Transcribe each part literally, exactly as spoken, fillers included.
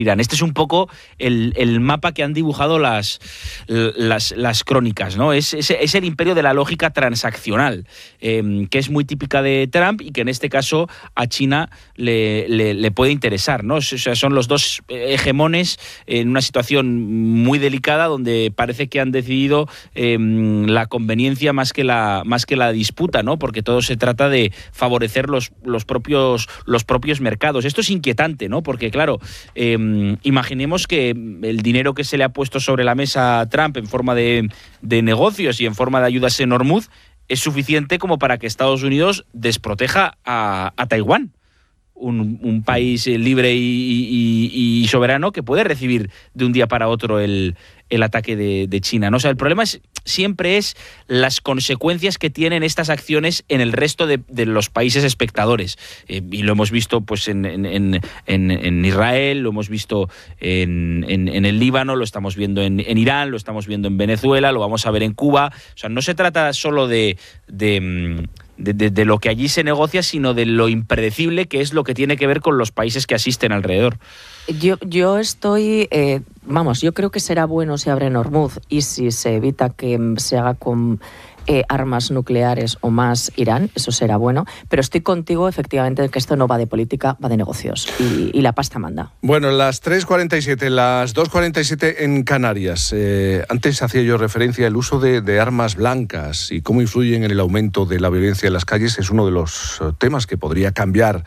Irán. Este es un poco el, el mapa que han dibujado las, las, las crónicas, ¿no? Es, es, es el imperio de la lógica transaccional, eh, que es muy típica de Trump y que en este caso a China le, le, le puede interesar, ¿no? O sea, son los dos hegemones en una situación muy delicada donde parece que han decidido eh, la conveniencia más que la, más que la disputa, ¿no? Porque todo se trata de favorecer los, los, propios, los propios mercados. Esto es inquietante, ¿no? Porque, claro, eh, imaginemos que el dinero que se le ha puesto sobre la mesa a Trump en forma de, de negocios y en forma de ayudas en Hormuz es suficiente como para que Estados Unidos desproteja a, a Taiwán, un, un país libre y, y, y soberano que puede recibir de un día para otro el, el ataque de, de China, ¿no? O sea, el problema es, siempre es las consecuencias que tienen estas acciones en el resto de, de los países espectadores. Eh, y lo hemos visto pues en, en, en, en Israel, lo hemos visto en, en, en el Líbano, lo estamos viendo en, en Irán, lo estamos viendo en Venezuela, lo vamos a ver en Cuba. O sea, no se trata solo de... de De, de, de lo que allí se negocia, sino de lo impredecible que es lo que tiene que ver con los países que asisten alrededor. Yo, yo estoy, eh, vamos, yo creo que será bueno si abren Hormuz y si se evita que se haga con eh, armas nucleares o más Irán, eso será bueno, pero estoy contigo efectivamente que esto no va de política, va de negocios y, y la pasta manda. Bueno, las tres cuarenta y siete, las dos cuarenta y siete en Canarias. Eh, antes hacía yo referencia al uso de, de armas blancas y cómo influyen en el aumento de la violencia en las calles. Es uno de los temas que podría cambiar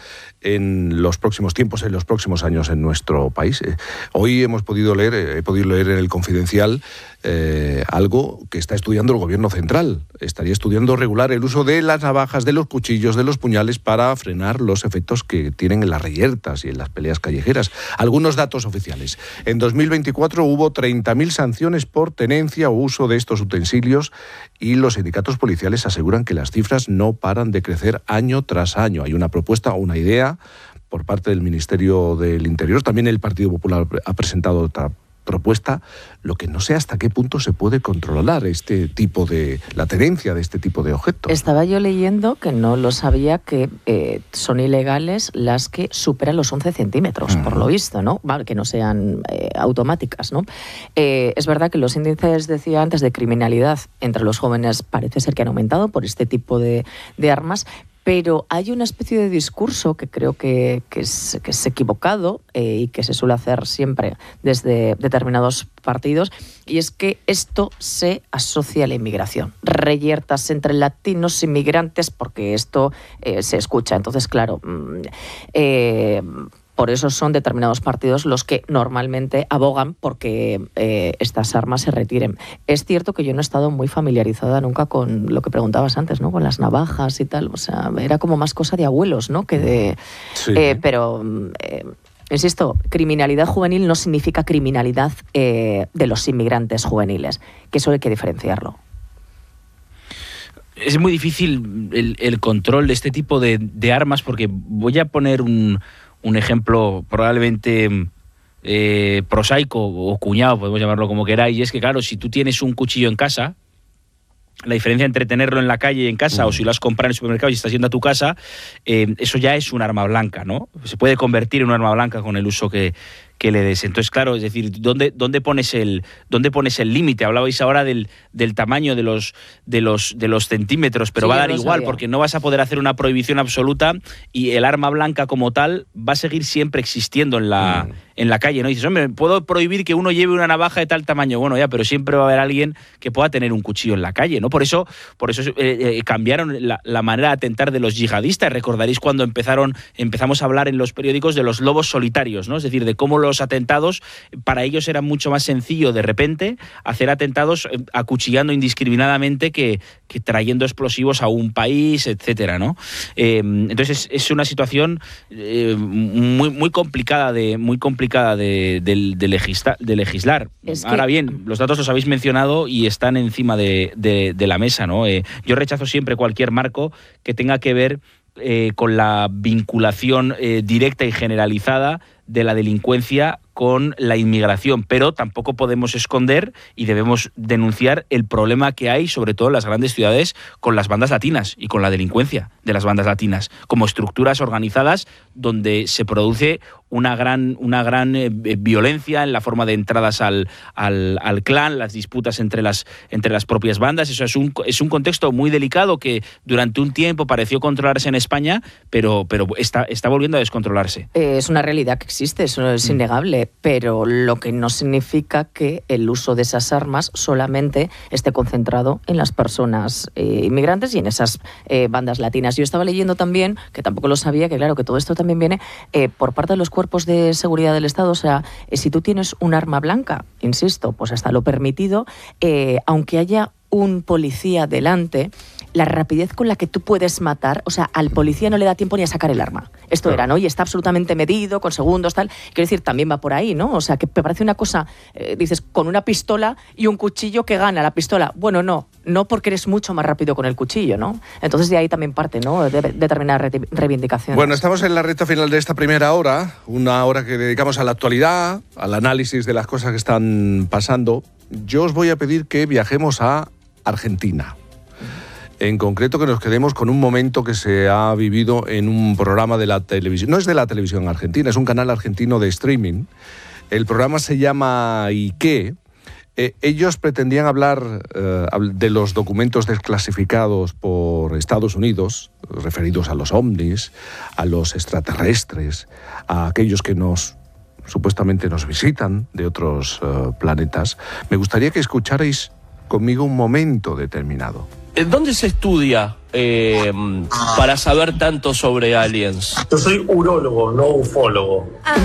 en los próximos tiempos, en los próximos años en nuestro país. Eh, hoy hemos podido leer, he podido leer en el Confidencial eh, algo que está estudiando el Gobierno central. Estaría estudiando regular el uso de las navajas, de los cuchillos, de los puñales para frenar los efectos que tienen en las reyertas y en las peleas callejeras. Algunos datos oficiales. En dos mil veinticuatro hubo treinta mil sanciones por tenencia o uso de estos utensilios y los sindicatos policiales aseguran que las cifras no paran de crecer año tras año. Hay una propuesta o una idea por parte del Ministerio del Interior. También el Partido Popular ha presentado otra propuesta, lo que no sé hasta qué punto se puede controlar este tipo de, la tenencia de este tipo de objetos. Estaba yo leyendo, que no lo sabía, que eh, son ilegales las que superan los once centímetros, uh-huh. por lo visto, ¿no? Vale, que no sean eh, automáticas, ¿no? Eh, es verdad que los índices, decía antes, de criminalidad entre los jóvenes parece ser que han aumentado por este tipo de, de armas, pero hay una especie de discurso que creo que, que, es, que es equivocado eh, y que se suele hacer siempre desde determinados partidos, y es que esto se asocia a la inmigración. Reyertas entre latinos inmigrantes, porque esto eh, se escucha. Entonces, claro... Eh, Por eso son determinados partidos los que normalmente abogan porque eh, estas armas se retiren. Es cierto que yo no he estado muy familiarizada nunca con lo que preguntabas antes, ¿no? Con las navajas y tal. O sea, era como más cosa de abuelos, ¿no? Que de, sí. eh, pero, eh, insisto, criminalidad juvenil no significa criminalidad eh, de los inmigrantes juveniles, que eso hay que diferenciarlo. Es muy difícil el, el control de este tipo de, de armas, porque voy a poner un... un ejemplo probablemente eh, prosaico o cuñado, podemos llamarlo como queráis, y es que, claro, si tú tienes un cuchillo en casa, la diferencia entre tenerlo en la calle y en casa, mm. o si lo has comprado en el supermercado y estás yendo a tu casa, eh, eso ya es un arma blanca, ¿no? Se puede convertir en un arma blanca con el uso que, que le des. Entonces, claro, es decir, ¿dónde, dónde pones el dónde pones el límite? Hablabais ahora del, del tamaño de los, de los, de los centímetros, pero sí, va a dar igual, sabía. Porque no vas a poder hacer una prohibición absoluta y el arma blanca como tal va a seguir siempre existiendo en la, mm. en la calle, ¿no? Y dices, hombre, puedo prohibir que uno lleve una navaja de tal tamaño. Bueno, ya, pero siempre va a haber alguien que pueda tener un cuchillo en la calle, ¿no? Por eso, por eso eh, eh, cambiaron la, la manera de atentar de los yihadistas. Recordaréis cuando empezaron, empezamos a hablar en los periódicos de los lobos solitarios, ¿no? Es decir, de cómo los atentados, para ellos era mucho más sencillo de repente hacer atentados acuchillando indiscriminadamente que, que trayendo explosivos a un país, etcétera, ¿no? Eh, entonces es, es una situación eh, muy, muy complicada de muy complicada de, de, de, legisla, de legislar. Es Ahora que... bien, los datos los habéis mencionado y están encima de, de, de la mesa, ¿no? Eh, yo rechazo siempre cualquier marco que tenga que ver eh, con la vinculación eh, directa y generalizada de la delincuencia con la inmigración, pero tampoco podemos esconder y debemos denunciar el problema que hay, sobre todo en las grandes ciudades, con las bandas latinas y con la delincuencia de las bandas latinas, como estructuras organizadas donde se produce una gran, una gran eh, violencia en la forma de entradas al, al, al clan, las disputas entre las, entre las propias bandas. Eso es un, es un contexto muy delicado que durante un tiempo pareció controlarse en España, pero, pero está, está volviendo a descontrolarse. Eh, es una realidad que existe, eso es innegable, pero lo que no significa que el uso de esas armas solamente esté concentrado en las personas eh, inmigrantes y en esas eh, bandas latinas. Yo estaba leyendo también, que tampoco lo sabía, que claro, que todo esto también viene eh, por parte de los cuerpos de seguridad del Estado. O sea, eh, si tú tienes un arma blanca, insisto, pues está lo permitido, eh, aunque haya un policía delante, la rapidez con la que tú puedes matar, o sea, al policía no le da tiempo ni a sacar el arma. Esto claro. era, ¿no? Y está absolutamente medido, con segundos, tal. Quiero decir, también va por ahí, ¿no? O sea, que me parece una cosa, eh, dices, con una pistola y un cuchillo que gana la pistola. Bueno, no, no porque eres mucho más rápido con el cuchillo, ¿no? Entonces de ahí también parte, ¿no? De determinadas reivindicaciones. Bueno, estamos en la recta final de esta primera hora, una hora que dedicamos a la actualidad, al análisis de las cosas que están pasando. Yo os voy a pedir que viajemos a Argentina. En concreto, que nos quedemos con un momento que se ha vivido en un programa de la televisión. No es de la televisión argentina, es un canal argentino de streaming. El programa se llama ¿Y qué? Eh, ellos pretendían hablar eh, de los documentos desclasificados por Estados Unidos, referidos a los ovnis, a los extraterrestres, a aquellos que nos supuestamente nos visitan de otros uh, planetas. Me gustaría que escucharais conmigo un momento determinado. ¿Dónde se estudia eh, para saber tanto sobre aliens? Yo soy urólogo, no ufólogo. Ah.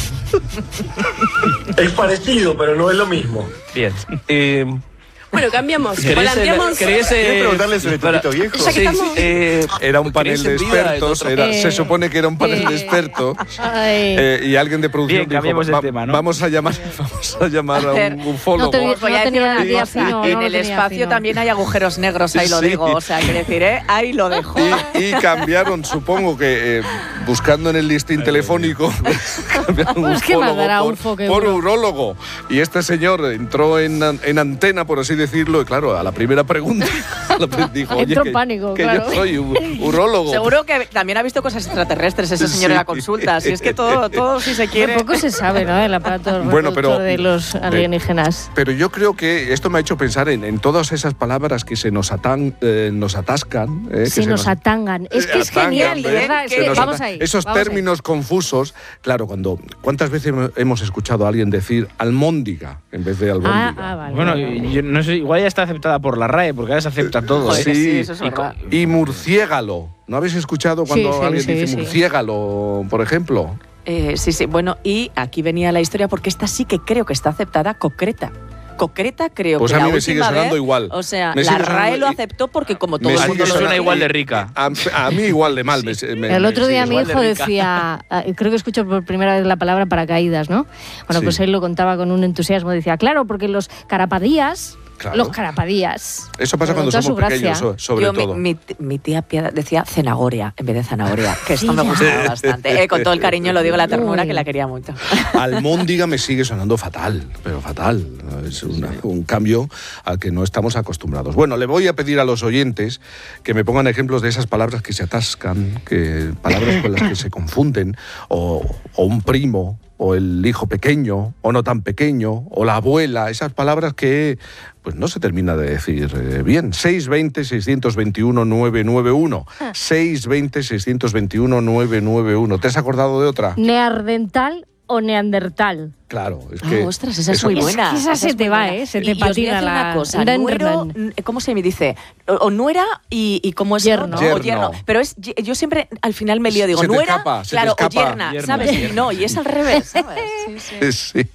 Es parecido, pero no es lo mismo. Bien. Eh, Bueno, cambiamos. Volanteamos. ¿Querés eh, preguntarle sobre tu pito viejo? Sí, sí, eh, era un panel de expertos, era, eh, se supone que era un panel eh, de expertos, eh, y alguien de producción Bien, dijo, el tema, ¿no? vamos a llamar, vamos a llamar a, a un ufólogo. No te, no voy a decir una cosa, no, en no el espacio fino. También hay agujeros negros, ahí lo sí. digo, o sea, quiero decir, ¿eh? ahí lo dejo. Y, y cambiaron, supongo que eh, buscando en el listín telefónico, cambiaron pues ufólogo por, por urólogo, y este señor entró en, en antena, por así decirlo, decirlo, y claro, a la primera pregunta dijo, oye, que, pánico, que claro. yo soy un urólogo. Seguro que también ha visto cosas extraterrestres ese señor sí. en la consulta, si es que todo, todo si se quiere. Poco se sabe, ¿no?, el aparato bueno, pero, de los alienígenas. Pero yo creo que esto me ha hecho pensar en, en todas esas palabras que se nos, atan, eh, nos atascan. Eh, que se, se nos, nos atangan. Es que es atangan, genial, ¿eh? ¿verdad? Es que vamos ahí. Esos vamos términos ahí. confusos. Claro, cuando ¿cuántas veces hemos escuchado a alguien decir almóndiga en vez de albóndiga? Ah, ah, vale, bueno, vale, vale. Yo no sé, igual ya está aceptada por la R A E, porque ahora se acepta todo. Sí, ¿eh? sí eso es verdad. Y, y murciégalo. ¿No habéis escuchado cuando sí, sí, alguien sí, dice sí. murciégalo, por ejemplo? Eh, sí, sí. Bueno, y aquí venía la historia, porque esta sí que creo que está aceptada, concreta. Concreta creo pues que a mí la me sigue última sonando vez, igual. O sea, me la R A E lo aceptó porque como todo me el mundo lo suena igual de rica. A, a mí igual de mal. Sí. Me, me, el otro me día mi igual de hijo rica. decía, creo que escucho por primera vez la palabra paracaídas, ¿no? Bueno, Sí. pues él lo contaba con un entusiasmo, decía, claro, porque los carapadías, Claro. los carapadías. Eso pasa cuando toda somos su pequeños, gracia. sobre Yo, todo. Mi, mi, mi tía Piedad decía cenagoria en vez de zanahoria, que esto Sí, me ya. gustaba bastante. Eh, con todo el cariño lo digo, la ternura, Uy. que la quería mucho. Almóndiga me sigue sonando fatal, pero fatal. Es una, un cambio al que no estamos acostumbrados. Bueno, le voy a pedir a los oyentes que me pongan ejemplos de esas palabras que se atascan, que palabras con las que se confunden, o, o un primo, o el hijo pequeño, o no tan pequeño, o la abuela, esas palabras que pues no se termina de decir eh, bien. seis veinte, seiscientos veintiuno, nueve nueve uno. seis veinte, seiscientos veintiuno, nueve nueve uno. ¿Te has acordado de otra? Neandertal o neandertal. Claro, es que... Ah, ostras, esa es eso- muy buena. Es que esa esa se es te muy va, buena. ¿eh? Se te Y- y os voy a patina decir la... una cosa, Denderman. nuero, ¿cómo se me dice? O, o nuera y, y cómo es Yerno. o Yerno. yerno. Pero es, ye- yo siempre al final me lío, digo, Se te nuera, escapa, se te claro, escapa. o yerna, Yerno, ¿sabes? yerno. Y no, y es al revés, ¿sabes? Sí, sí. Sí.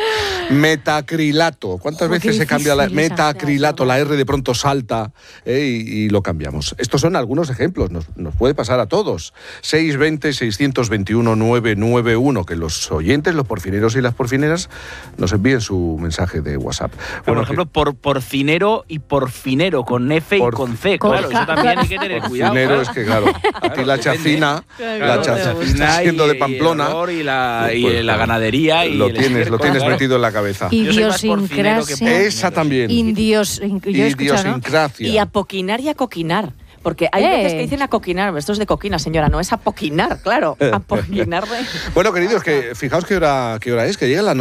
Metacrilato. ¿Cuántas Oh, qué veces se cambia la difícil esa. metacrilato? La R de pronto salta eh, y, y lo cambiamos. Estos son algunos ejemplos. Nos, nos puede pasar a todos. seis veinte, seiscientos veintiuno, nueve nueve uno. Que los oyentes, los porfineros y las porfineras porcineras, nos envíen su mensaje de WhatsApp. Por Bueno, ejemplo, por porcinero y porfinero, con F Por- y con C. con Claro, K. eso también hay que tener cuidado. porcinero claro. es que, claro, aquí la chacina, Claro, la chacina y- siendo de y Pamplona, el olor y la, y pues, la ganadería. Y lo el tienes, lo estiércol, tienes claro. metido en la cabeza. Y- Yo soy más porfinero que Idiosincrasia. porcinero, Esa sí. también. Indios, yo he escuchado, ¿no? Idiosincrasia. Y apoquinar y acoquinar. Porque hay Eh. veces que dicen acoquinar, esto es de coquina, señora, no es apoquinar, claro. Apoquinar de... Bueno, queridos, que fijaos qué hora, qué hora es, que llega la